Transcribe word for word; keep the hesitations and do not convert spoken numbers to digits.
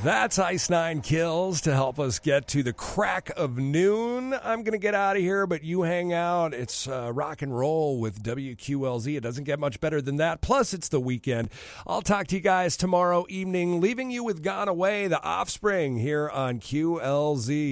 That's Ice Nine Kills to help us get to the crack of noon. I'm going to get out of here, but you hang out. It's uh, rock and roll with W Q L Z. It doesn't get much better than that. Plus, it's the weekend. I'll talk to you guys tomorrow evening, leaving you with Gone Away, The Offspring, here on Q L Z.